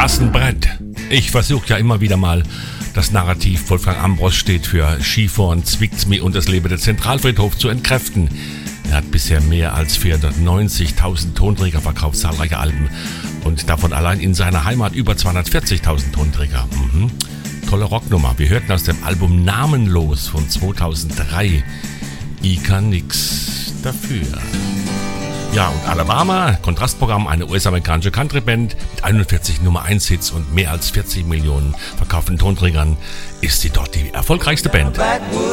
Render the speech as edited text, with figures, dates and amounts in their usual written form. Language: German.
Straßenbrett. Ich versuche ja immer wieder mal das Narrativ Wolfgang Ambros steht für Skifahren, zwickt's mir und das Leben der Zentralfriedhof zu entkräften. Er hat bisher mehr als 490.000 Tonträger verkauft, zahlreiche Alben und davon allein in seiner Heimat über 240.000 Tonträger. Tolle Rocknummer. Wir hörten aus dem Album Namenlos von 2003. Ich kann nix dafür. Ja, und Alabama, Kontrastprogramm, eine US-amerikanische Country-Band mit 41 Nummer-1-Hits und mehr als 40 Millionen verkauften Tonträgern, ist sie dort die erfolgreichste Band.